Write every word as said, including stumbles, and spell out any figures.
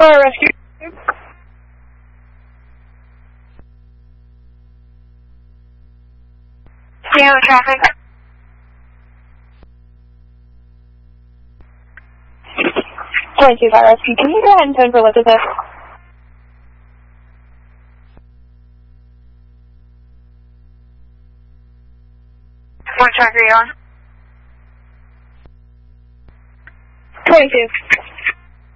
Fire rescue. Stay on traffic. twenty-two Fire Rescue, can you go ahead and turn for Elizabeth? What track are you on? twenty-two.